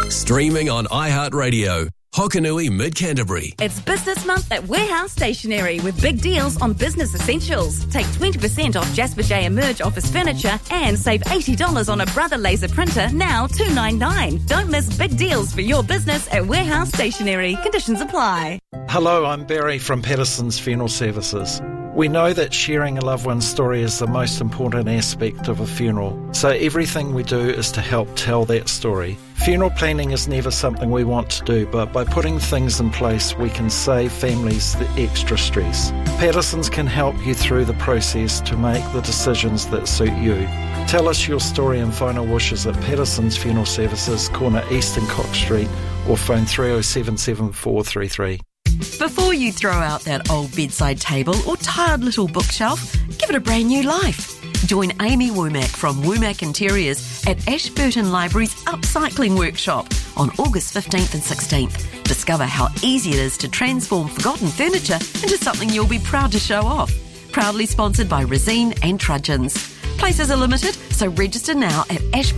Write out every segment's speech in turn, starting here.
Streaming on iHeartRadio. Hokanui Mid-Canterbury. It's Business Month at Warehouse Stationery with big deals on business essentials. Take 20% off Jasper J Emerge office furniture and save $80 on a Brother laser printer, now $299. Don't miss big deals for your business at Warehouse Stationery. Conditions apply. Hello, I'm Barry from Patterson's Funeral Services. We know that sharing a loved one's story is the most important aspect of a funeral, so everything we do is to help tell that story. Funeral planning is never something we want to do, but by putting things in place, we can save families the extra stress. Patterson's can help you through the process to make the decisions that suit you. Tell us your story and final wishes at Patterson's Funeral Services, corner East and Cox Street, or phone 307 7433. Before you throw out that old bedside table or tired little bookshelf, give it a brand new life. Join Amy Womack from Womack Interiors at Ashburton Library's Upcycling Workshop on August 15th and 16th. Discover how easy it is to transform forgotten furniture into something you'll be proud to show off. Proudly sponsored by Resine and Trudgeons. Places are limited, so register now at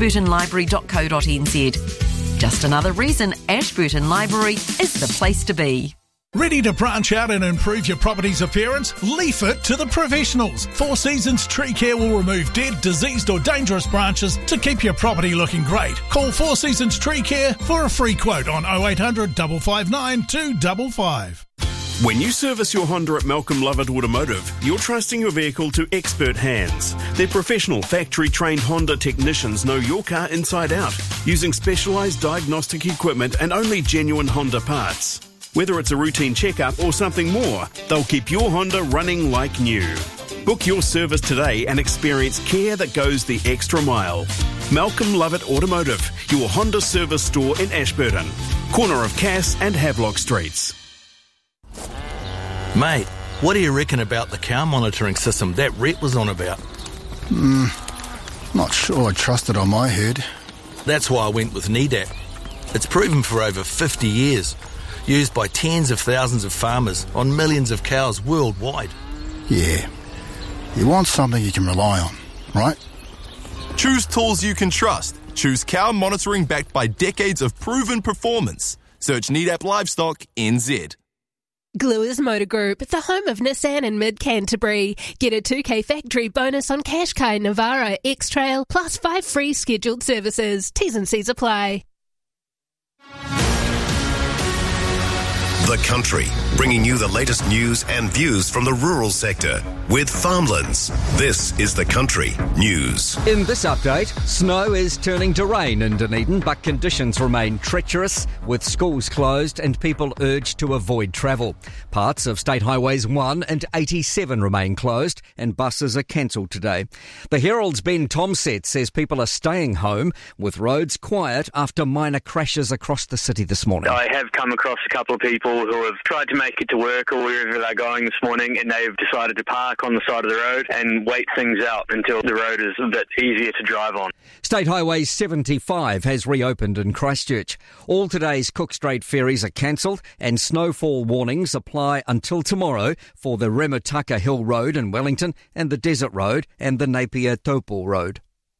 ashburtonlibrary.co.nz. Just another reason Ashburton Library is the place to be. Ready to branch out and improve your property's appearance? Leaf it to the professionals. Four Seasons Tree Care will remove dead, diseased or dangerous branches to keep your property looking great. Call Four Seasons Tree Care for a free quote on 0800 559 255. When you service your Honda at Malcolm Lovett Automotive, you're trusting your vehicle to expert hands. Their professional, factory-trained Honda technicians know your car inside out, using specialised diagnostic equipment and only genuine Honda parts. Whether it's a routine checkup or something more, they'll keep your Honda running like new. Book your service today and experience care that goes the extra mile. Malcolm Lovett Automotive, your Honda service store in Ashburton, corner of Cass and Havelock Streets. Mate, what do you reckon about the car monitoring system that Rhett was on about? Not sure I trust it on my head. That's why I went with NEDAP. It's proven for over 50 years. Used by tens of thousands of farmers on millions of cows worldwide. Yeah. You want something you can rely on, right? Choose tools you can trust. Choose cow monitoring backed by decades of proven performance. Search NEDAP Livestock NZ. Gluers Motor Group, the home of Nissan in Mid-Canterbury. Get a 2K factory bonus on Qashqai, Navara, X-Trail, plus 5 free scheduled services. T's and C's apply. The Country, bringing you the latest news and views from the rural sector with Farmlands. This is The Country News. In this update, snow is turning to rain in Dunedin, but conditions remain treacherous, with schools closed and people urged to avoid travel. Parts of State Highways 1 and 87 remain closed, and buses are cancelled today. The Herald's Ben Tomset says people are staying home, with roads quiet after minor crashes across the city this morning. I have come across a couple of people who have tried to make it to work or wherever they're going this morning, and they've decided to park on the side of the road and wait things out until the road is a bit easier to drive on. State Highway 75 has reopened in Christchurch. All today's Cook Strait ferries are cancelled, and snowfall warnings apply until tomorrow for the Remataka Hill Road in Wellington and the Desert Road and the Napier Taupo Road.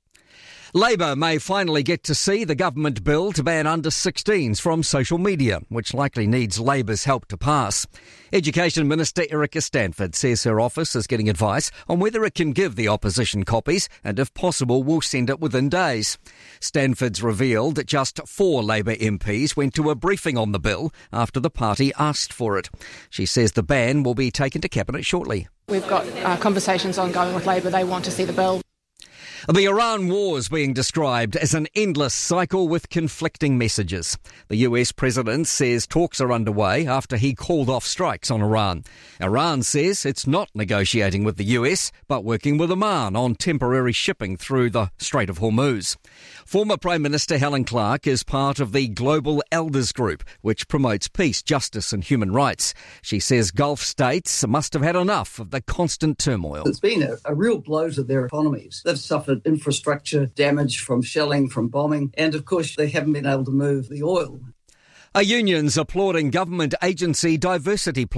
Labor may finally get to see the government bill to ban under-16s from social media, which likely needs Labor's help to pass. Education Minister Erica Stanford says her office is getting advice on whether it can give the opposition copies and, if possible, will send it within days. Stanford's revealed that just 4 Labor MPs went to a briefing on the bill after the party asked for it. She says the ban will be taken to Cabinet shortly. We've got conversations ongoing with Labor. They want to see the bill. The Iran war is being described as an endless cycle with conflicting messages. The US president says talks are underway after he called off strikes on Iran. Iran says it's not negotiating with the US, but working with Oman on temporary shipping through the Strait of Hormuz. Former Prime Minister Helen Clark is part of the Global Elders Group, which promotes peace, justice and human rights. She says Gulf states must have had enough of the constant turmoil. It's been a real blow to their economies. They've suffered infrastructure damage from shelling, from bombing, and of course they haven't been able to move the oil. A union's applauding government agency diversity